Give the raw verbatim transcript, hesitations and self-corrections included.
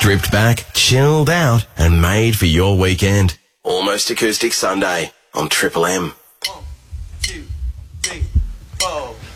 Stripped back, chilled out, and made for your weekend. Almost Acoustic Sunday on Triple M. One, two, three, four.